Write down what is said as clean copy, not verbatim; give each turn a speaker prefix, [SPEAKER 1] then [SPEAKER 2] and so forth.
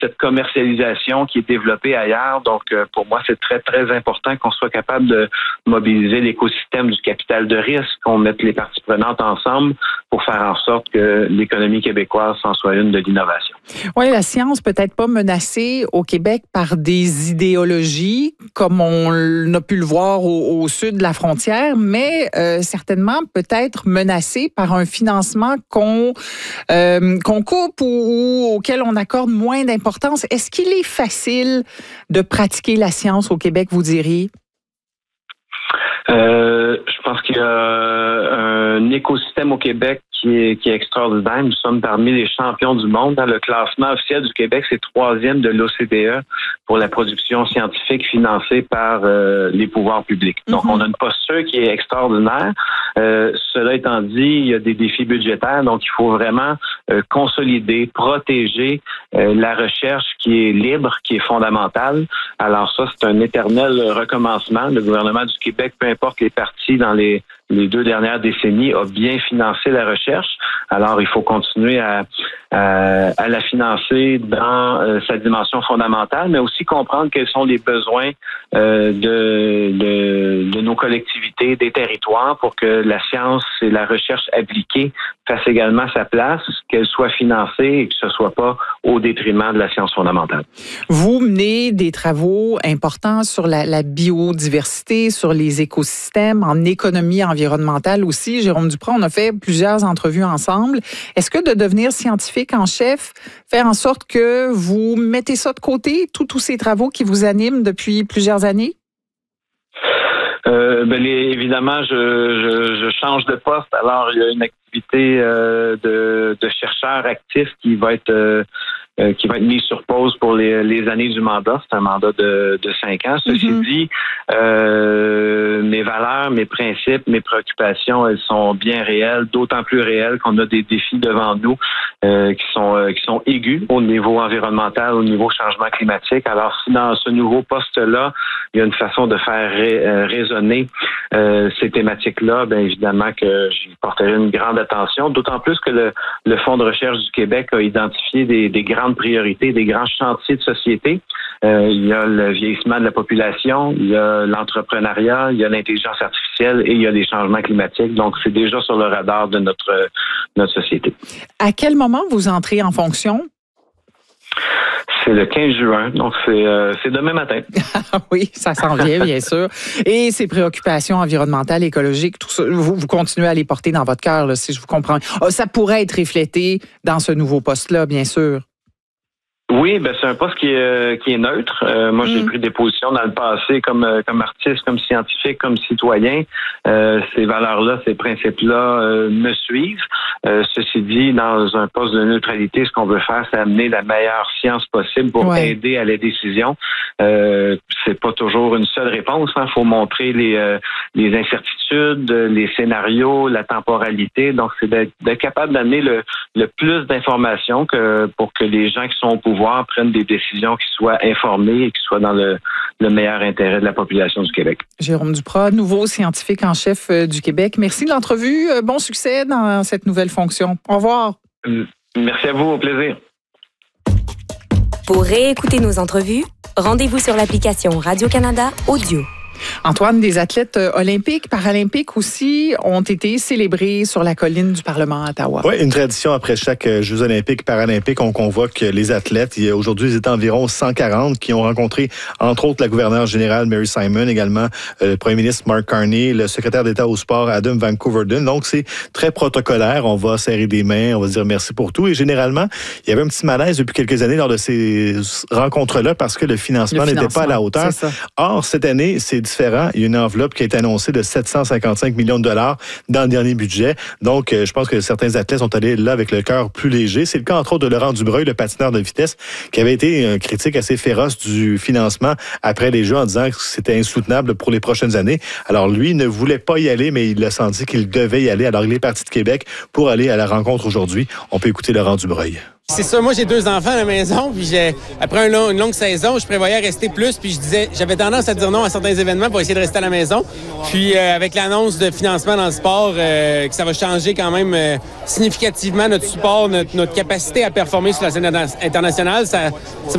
[SPEAKER 1] cette commercialisation qui est développée ailleurs. Donc, pour moi, c'est très, très important qu'on soit capable de mobiliser l'écosystème du capital de risque, qu'on mette les parties prenantes ensemble pour faire en sorte que l'économie québécoise en soit une de l'innovation.
[SPEAKER 2] Oui, la science peut être pas menacée au Québec par des idéologies, comme on a pu le voir au sud de la frontière, mais certainement peut-être menacée par un financement qu'on coupe ou auquel on accorde moins d'importance. Est-ce qu'il est facile de pratiquer la science au Québec, vous diriez?
[SPEAKER 1] Je pense qu'il y a un écosystème au Québec qui est extraordinaire. Nous sommes parmi les champions du monde. Dans le classement officiel du Québec, c'est 3e de l'OCDE pour la production scientifique financée par les pouvoirs publics. Donc, on a une posture qui est extraordinaire. Cela étant dit, il y a des défis budgétaires. Donc, il faut vraiment consolider, protéger la recherche qui est libre, qui est fondamentale. Alors ça, c'est un éternel recommencement. Le gouvernement du Québec, peu importe les partis dans les 2 dernières décennies, a bien financé la recherche. Alors, il faut continuer à la financer dans sa dimension fondamentale, mais aussi comprendre quels sont les besoins de nos collectivités, des territoires, pour que la science et la recherche appliquée fassent également sa place, qu'elle soit financée et que ce ne soit pas au détriment de la science fondamentale.
[SPEAKER 2] Vous menez des travaux importants sur la biodiversité, sur les écosystèmes, en économie environnementale aussi. Jérôme Duprat, on a fait plusieurs entrevues ensemble. Est-ce que de devenir scientifique en chef fait en sorte que vous mettez ça de côté, tous ces travaux qui vous animent depuis plusieurs années?
[SPEAKER 1] Évidemment, je change de poste. Alors, il y a une activité de chercheur actif qui va être mise sur pause pour les années du mandat. C'est un mandat de 5 ans. Ceci dit, mes valeurs, mes principes, mes préoccupations, elles sont bien réelles, d'autant plus réelles qu'on a des défis devant nous qui sont aigus au niveau environnemental, au niveau changement climatique. Alors, si dans ce nouveau poste-là, il y a une façon de faire résonner ces thématiques-là, bien évidemment que j'y porterai une grande attention, d'autant plus que le Fonds de recherche du Québec a identifié des grandes priorités, des grands chantiers de société. Il y a le vieillissement de la population, il y a l'entrepreneuriat, il y a l'intelligence artificielle et il y a les changements climatiques. Donc, c'est déjà sur le radar de notre société.
[SPEAKER 2] À quel moment vous entrez en fonction?
[SPEAKER 1] C'est le 15 juin, donc c'est demain matin.
[SPEAKER 2] Oui, ça s'en vient, bien sûr. Et ces préoccupations environnementales, écologiques, tout ça, vous continuez à les porter dans votre cœur, là, si je vous comprends. Ça pourrait être reflété dans ce nouveau poste-là, bien sûr.
[SPEAKER 1] Oui, c'est un poste qui est neutre. Moi, j'ai pris des positions dans le passé comme artiste, comme scientifique, comme citoyen. Ces valeurs-là, ces principes-là me suivent. Ceci dit, dans un poste de neutralité, ce qu'on veut faire, c'est amener la meilleure science possible pour aider à la décision. C'est pas toujours une seule réponse. Il faut montrer les incertitudes, les scénarios, la temporalité. Donc, c'est d'être capable d'amener le plus d'informations pour que les gens qui sont au pouvoir prennent des décisions qui soient informées et qui soient dans le meilleur intérêt de la population du Québec.
[SPEAKER 2] Jérôme Duprat, nouveau scientifique en chef du Québec. Merci de l'entrevue. Bon succès dans cette nouvelle fonction. Au revoir.
[SPEAKER 1] Merci à vous. Au plaisir.
[SPEAKER 3] Pour réécouter nos entrevues, rendez-vous sur l'application Radio-Canada Audio.
[SPEAKER 2] Antoine, des athlètes olympiques, paralympiques aussi ont été célébrés sur la colline du Parlement à Ottawa.
[SPEAKER 4] Oui, une tradition après chaque Jeux olympiques, paralympiques, on convoque les athlètes. Aujourd'hui, ils étaient environ 140 qui ont rencontré, entre autres, la gouverneure générale Mary Simon, également le premier ministre Mark Carney, le secrétaire d'État au sport Adam Van Koeverden. Donc, c'est très protocolaire. On va serrer des mains, on va dire merci pour tout. Et généralement, il y avait un petit malaise depuis quelques années lors de ces rencontres-là parce que le financement n'était pas à la hauteur. Or, cette année, c'est différent. Il y a une enveloppe qui a été annoncée de 755 millions de dollars dans le dernier budget. Donc, je pense que certains athlètes sont allés là avec le cœur plus léger. C'est le cas, entre autres, de Laurent Dubreuil, le patineur de vitesse, qui avait été un critique assez féroce du financement après les Jeux en disant que c'était insoutenable pour les prochaines années. Alors, lui ne voulait pas y aller, mais il a senti qu'il devait y aller. Alors, il est parti de Québec pour aller à la rencontre aujourd'hui. On peut écouter Laurent Dubreuil.
[SPEAKER 5] C'est ça, moi j'ai 2 enfants à la maison, puis après une longue saison, je prévoyais rester plus, puis j'avais tendance à dire non à certains événements pour essayer de rester à la maison. Puis avec l'annonce de financement dans le sport, que ça va changer quand même significativement notre support, notre capacité à performer sur la scène internationale, ça